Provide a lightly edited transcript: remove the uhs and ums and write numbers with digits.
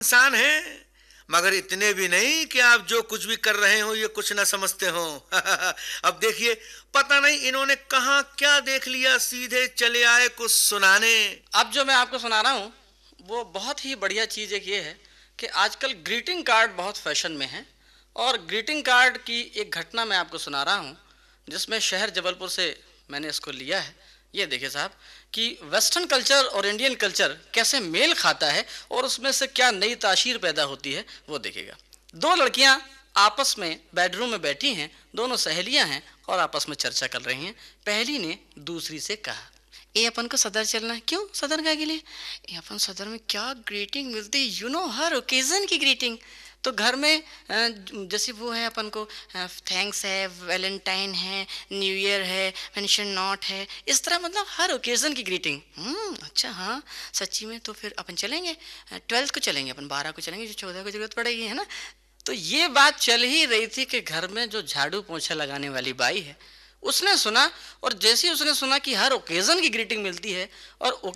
इंसान हैं, मगर इतने भी नहीं कि आप जो कुछ भी कर रहे हो ये कुछ ना समझते हो। अब देखिए, पता नहीं इन्होंने कहाँ क्या देख लिया, सीधे चले आए कुछ सुनाने। अब जो मैं आपको सुना रहा हूँ वो बहुत ही बढ़िया चीज़ एक ये है कि आजकल ग्रीटिंग कार्ड बहुत फैशन में है। और ग्रीटिंग कार्ड की एक घटना मैं आपको सुना रहा हूँ जिसमें शहर जबलपुर से मैंने इसको लिया है। ये देखिए साहब कि वेस्टर्न कल्चर और इंडियन कल्चर कैसे मेल खाता है और उसमें से क्या नई तासीर पैदा होती है वो देखिएगा। दो लड़कियां आपस में बेडरूम में बैठी हैं, दोनों सहेलियां हैं और आपस में चर्चा कर रही हैं। पहली ने दूसरी से कहा, ए अपन को सदर चलना है। क्यों सदर का के लिए? ए अपन सदर में क्या ग्रीटिंग मिलती है, हर ओकेजन की ग्रीटिंग। तो घर में जैसे वो है अपन को थैंक्स है, वैलेंटाइन है, न्यू ईयर है, मेंशन नॉट है, इस तरह मतलब हर ओकेजन की ग्रीटिंग। अच्छा हाँ सच्ची में, तो फिर अपन चलेंगे 12 को चलेंगे, अपन 12 को चलेंगे, जो 14 को जरूरत पड़ेगी, है ना। तो ये बात चल ही रही थी कि घर में जो झाड़ू पोछा लगाने वाली बाई है उसने सुना। और जैसे ही उसने सुना कि हर ओकेजन की ग्रीटिंग मिलती है और